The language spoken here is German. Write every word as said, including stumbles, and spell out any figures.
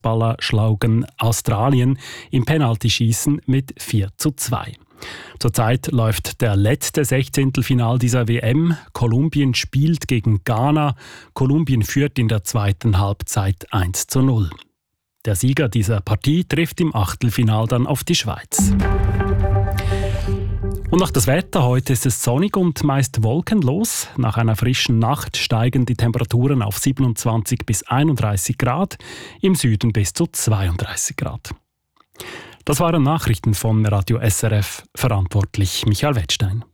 Fußballer schlagen Australien im Penaltyschießen mit vier zu zwei. Zurzeit läuft der letzte Sechzehntelfinal dieser W M. Kolumbien spielt gegen Ghana. Kolumbien führt in der zweiten Halbzeit eins zu null. Der Sieger dieser Partie trifft im Achtelfinal dann auf die Schweiz. Und noch das Wetter. Heute ist es sonnig und meist wolkenlos. Nach einer frischen Nacht steigen die Temperaturen auf siebenundzwanzig bis einunddreißig Grad, im Süden bis zu zweiunddreißig Grad. Das waren Nachrichten von Radio S R F, verantwortlich Michael Wettstein.